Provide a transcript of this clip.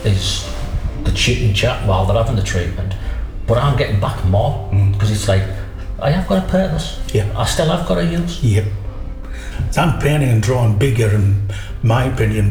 is the chit and chat while they're having the treatment, but I'm getting back more because it's like I have got a purpose. Yeah. I still have got a use. Yep. So I'm painting and drawing bigger, in my opinion,